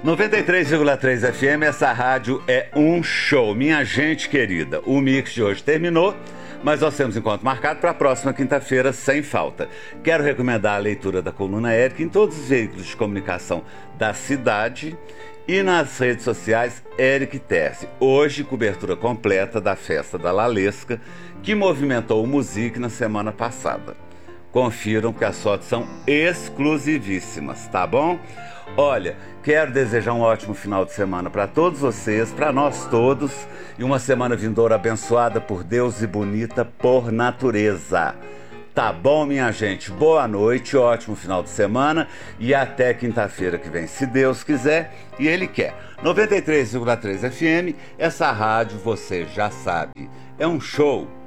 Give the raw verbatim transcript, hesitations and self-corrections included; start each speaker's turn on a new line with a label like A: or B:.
A: noventa e três vírgula três F M, essa rádio é um show. Minha gente querida, o mix de hoje terminou, mas nós temos encontro marcado para a próxima quinta-feira, sem falta. Quero recomendar a leitura da coluna Érica em todos os veículos de comunicação da cidade e nas redes sociais Érica Terce. Hoje, cobertura completa da festa da Lalesca, que movimentou o Music na semana passada. Confiram que as fotos são exclusivíssimas, tá bom? Olha, quero desejar um ótimo final de semana para todos vocês, para nós todos, e uma semana vindoura abençoada por Deus e bonita por natureza. Tá bom, minha gente? Boa noite, ótimo final de semana e até quinta-feira que vem, se Deus quiser e Ele quer. noventa e três vírgula três F M, essa rádio você já sabe, é um show.